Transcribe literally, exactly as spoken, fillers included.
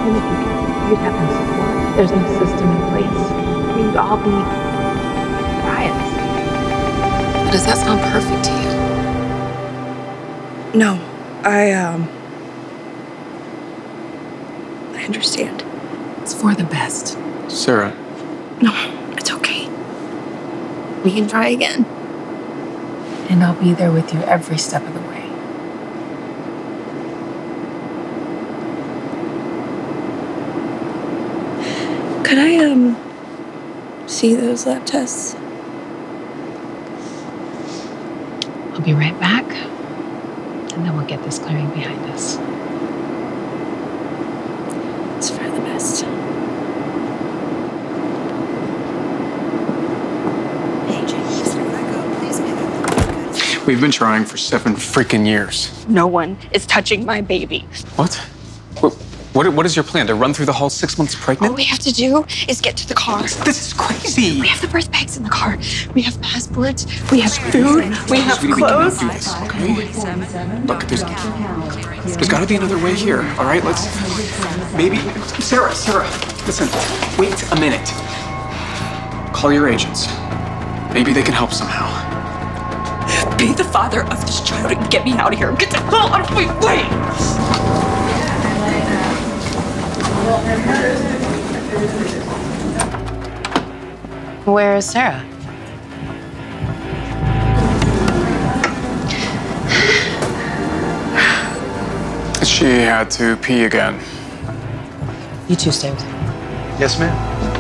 Even if you could, you'd have no support. There's no system in place. We'd all be riots. But does that sound perfect to you? No, I, um... I understand. It's for the best. Sarah. No, it's okay. We can try again. And I'll be there with you every step of the way. Could I, um, see those lab tests? I'll be right back, and then we'll get this clearing behind us. It's for the best. Hey, Jake, just let that go, please, man. We've been trying for seven freaking years. No one is touching my baby. What? What, what, what is your plan? To run through the hall six months pregnant? All we have to do is get to the car. This is crazy. We have the birth bags in the car. We have passports. We have food. We have Sweetie, clothes. We cannot do this, okay? Look, there's, there's got to be another way here, all right? Let's, maybe, Sarah, Sarah, listen, wait a minute. Call your agents. Maybe they can help somehow. Be the father of this child and get me out of here. Get the hell out of my way! Where is Sarah? She had to pee again. You two stay with her. Yes, ma'am.